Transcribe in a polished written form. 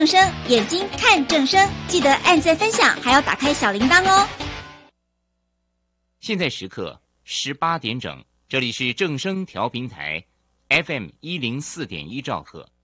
正声，眼睛看正声，记得按赞分享，还要打开小铃铛哦。 现在时刻18点整，这里是正声调频台 FM104.1兆赫。